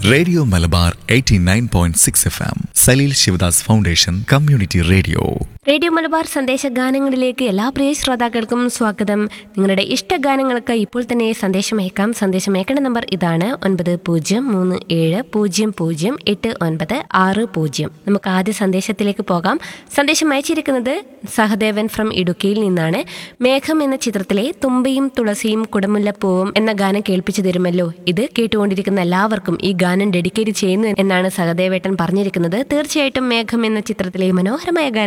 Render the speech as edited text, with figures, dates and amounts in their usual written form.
Radio Malabar 89.6 FM. Saleel Sivadas foundation community radio. Radio Malabar സന്ദേശ ഗാനങ്ങളിലേക്ക് എല്ലാ പ്രിയ ശ്രോതാക്കൾക്കും സ്വാഗതം. നിങ്ങളുടെ ഇഷ്ടഗാനങ്ങൾക്ക് ഇപ്പോൾ തന്നെ സന്ദേശം അയക്കാം. സന്ദേശം അയക്കേണ്ട നമ്പർ ഇതാണ്: 9037008960. നമുക്ക് ആദ്യ സന്ദേശത്തിലേക്ക് പോകാം. സന്ദേശം അയച്ചിരിക്കുന്നത് സഹദേവൻ ഫ്രം ഇടുക്കിയിൽ നിന്നാണ്. മേഘം എന്ന ചിത്രത്തിലെ തുമ്പയും തുളസിയും കുടമുല്ലപ്പൂവും എന്ന ഗാനം കേൾപ്പിച്ചു തരുമല്ലോ. ഇത് കേട്ടുകൊണ്ടിരിക്കുന്ന എല്ലാവർക്കും ഈ ഗാനം ഡെഡിക്കേറ്റ് ചെയ്യുന്നു എന്നാണ് സഹദേവേട്ടൻ പറഞ്ഞിരിക്കുന്നത്. തീർച്ചയായിട്ടും മേഘം എന്ന ചിത്രത്തിലെ മനോഹരമായ ഗാനം